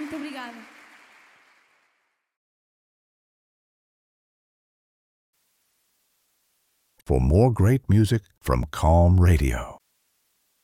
Muito obrigada. For more great music from Calm Radio.